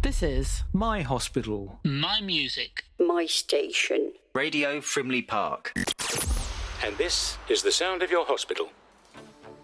This is My hospital. My music. My station. Radio Frimley Park. And this is the sound of your hospital.